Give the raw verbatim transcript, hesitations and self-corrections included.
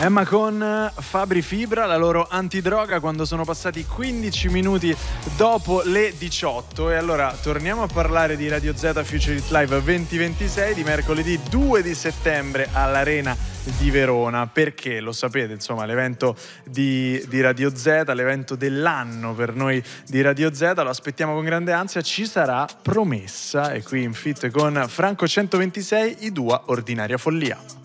Emma con Fabri Fibra, la loro antidroga, quando sono passati quindici minuti dopo le diciotto. E allora torniamo a parlare di Radio Z Future Hit Live duemilaventisei di mercoledì due di settembre all'Arena di Verona, perché lo sapete, insomma, l'evento di, di Radio Z, l'evento dell'anno per noi di Radio Z, lo aspettiamo con grande ansia. Ci sarà Promessa, e qui in feat con Franco centoventisei, i Dua Ordinaria Follia.